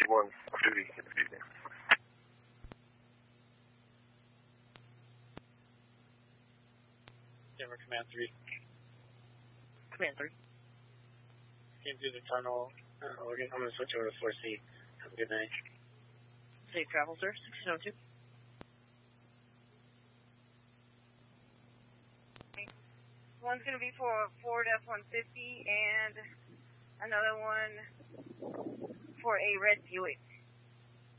1 off duty. Excuse me. Denver Command 3. Command 3. Came through the tunnel. Oregon. I'm going to switch over to 4C. Have a good night. Safe travel, sir. 1602. One's going to be for Ford F-150 and another one for a red Buick.